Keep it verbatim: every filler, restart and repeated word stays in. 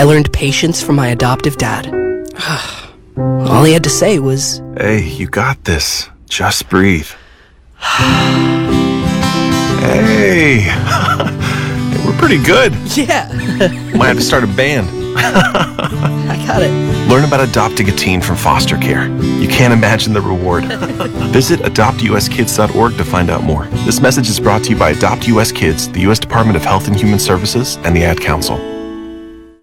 learned patience from my adoptive dad. All he had to say was, "Hey, you got this. Just breathe." Hey, we're pretty good. yeah, Might have to start a band. I got it. Learn about adopting a teen from foster care. You can't imagine the reward. Visit adopt u s kids dot org to find out more. This message is brought to you by Adopt U S Kids, the U S Department of Health and Human Services, and the Ad Council.